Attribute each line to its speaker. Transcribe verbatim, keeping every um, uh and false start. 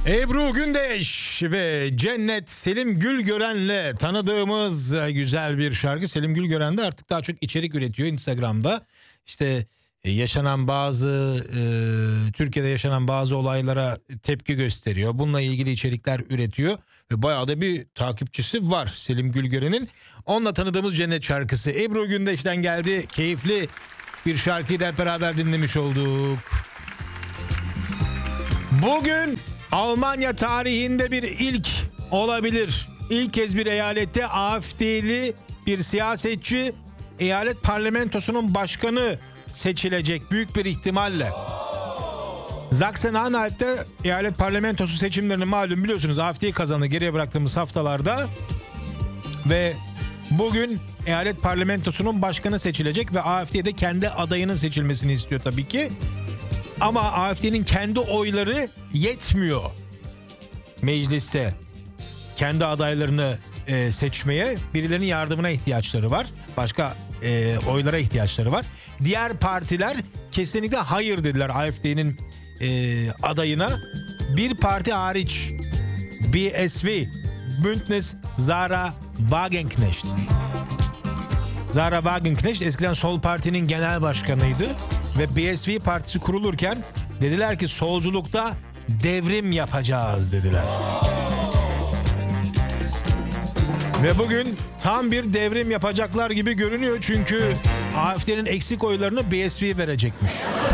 Speaker 1: Ebru Gündeş ve Cennet Selim Gülgören'le tanıdığımız güzel bir şarkı. Selim Gülgören de artık daha çok içerik üretiyor Instagram'da. İşte yaşanan bazı e, Türkiye'de yaşanan bazı olaylara tepki gösteriyor. Bununla ilgili içerikler üretiyor ve bayağı da bir takipçisi var Selim Gülgören'in. Onunla tanıdığımız Cennet şarkısı Ebru Gündeş'ten geldi. Keyifli bir şarkıyı da hep beraber dinlemiş olduk. Bugün Almanya tarihinde bir ilk olabilir. İlk kez bir eyalette A F D'li bir siyasetçi eyalet parlamentosunun başkanı seçilecek büyük bir ihtimalle. Sachsen-Anhalt'te eyalet parlamentosu seçimlerini malum biliyorsunuz A F D kazandı geriye bıraktığımız haftalarda. Ve bugün eyalet parlamentosunun başkanı seçilecek ve A F D de kendi adayının seçilmesini istiyor tabii ki. Ama A F D'nin kendi oyları yetmiyor mecliste kendi adaylarını e, seçmeye. Birilerinin yardımına ihtiyaçları var. Başka e, oylara ihtiyaçları var. Diğer partiler kesinlikle hayır dediler A F D'nin e, adayına. Bir parti hariç B S V, Bündnis Sarah Wagenknecht. Sarah Wagenknecht eskiden Sol Parti'nin genel başkanıydı. Ve B S V partisi kurulurken dediler ki solculukta devrim yapacağız dediler. Ve bugün tam bir devrim yapacaklar gibi görünüyor çünkü A F D'nin eksik oylarını B S V verecekmiş.